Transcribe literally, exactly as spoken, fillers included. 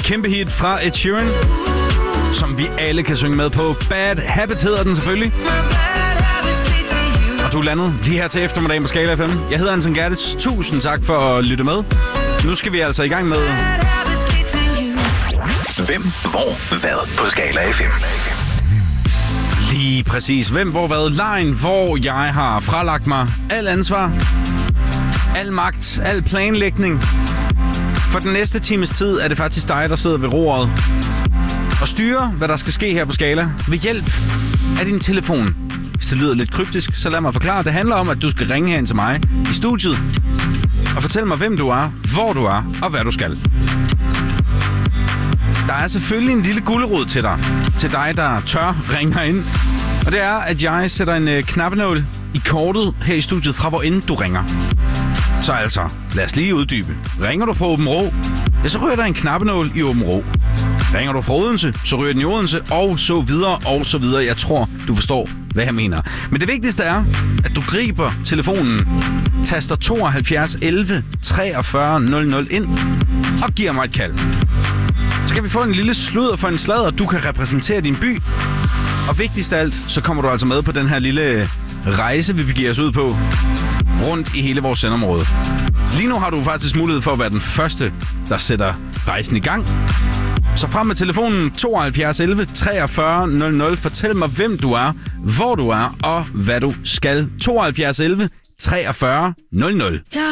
kæmpe hit fra Ed Sheeran, som vi alle kan synge med på. Bad Habit hedder den selvfølgelig. Og du er landet lige her til eftermiddagen på Skala F M. Jeg hedder Anton Gertitz. Tusind tak for at lytte med. Nu skal vi altså i gang med... Hvem, hvor, hvad på Skala F M. Lige præcis. Hvem, hvor, hvad? Lejen, hvor jeg har fralagt mig al ansvar, al magt, al planlægning. For den næste times tid er det faktisk dig, der sidder ved roret og styrer, hvad der skal ske her på Skala ved hjælp af din telefon. Hvis det lyder lidt kryptisk, så lad mig forklare. Det handler om, at du skal ringe herind til mig i studiet og fortælle mig, hvem du er, hvor du er og hvad du skal. Der er selvfølgelig en lille gulerod til dig, til dig, der tør ringe ind. Og det er, at jeg sætter en øh, knappenål i kortet her i studiet fra hvor end du ringer. Så altså, lad os lige uddybe. Ringer du fra Åben Rå, ja, så ryger der en knappenål i Åben Rå. Ringer du fra Odense, så ryger den i Odense, og så videre, og så videre. Jeg tror, du forstår, hvad jeg mener. Men det vigtigste er, at du griber telefonen, taster tooghalvfjerds elleve treogfyrre nul nul ind og giver mig et kald. Så kan vi få en lille sludder for en sladder, du kan repræsentere din by. Og vigtigst af alt, så kommer du altså med på den her lille rejse, vi begiver os ud på, rundt i hele vores sendområde. Lige nu har du faktisk mulighed for at være den første, der sætter rejsen i gang. Så frem med telefonen tooghalvfjerds elleve treogfyrre nul nul. Fortæl mig, hvem du er, hvor du er og hvad du skal. tooghalvfjerds elleve treogfyrre nul nul.